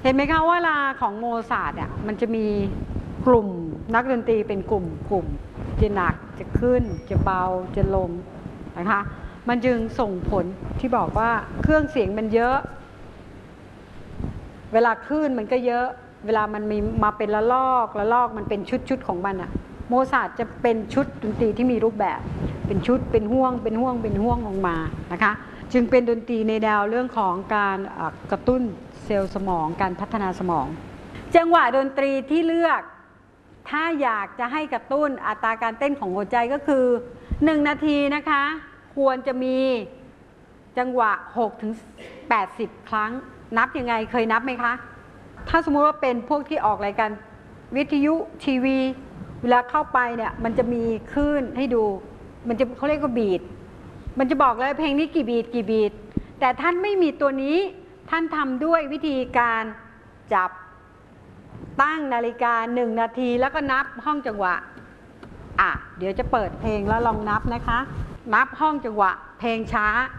เห็นไหมคะว่าเวลาของโมซาร์ทเนี่ยมันจะมีกลุ่มนักดนตรีเป็นกลุ่มจะหนักจะขึ้นจะเบาจะลงนะคะมันจึงส่งผลที่บอกว่าเครื่องเสียงมันเยอะเวลาคลื่นมันก็เยอะเวลามันมีมาเป็นละลอกมันเป็นชุดของมันอะโมซาร์ทจะเป็นชุดดนตรีที่มีรูปแบบเป็นชุดเป็นห่วงลงมานะคะจึงเป็นดนตรีในแนวเรื่องของการกระตุ้นเซลล์สมองการพัฒนาสมองจังหวะดนตรีที่เลือกถ้าอยากจะให้กระตุ้นอัตราการเต้นของหัวใจก็คือ1 นาทีนะคะควรจะมีจังหวะ6-80 ครั้งนับยังไงเคยนับไหมคะถ้าสมมุติว่าเป็นพวกที่ออกรายการวิทยุทีวีเวลาเข้าไปเนี่ยมันจะมีคลื่นให้ดูมันจะเขาเรียกว่าบีทมันจะบอกเลยเพลงนี้กี่บีทแต่ท่านไม่มีตัวนี้ท่านทำด้วยวิธีการจับตั้งนาฬิกา1 นาทีแล้วก็นับห้องจังหวะเดี๋ยวจะเปิดเพลงแล้วลองนับนะคะนับห้องจังหวะเพลงช้า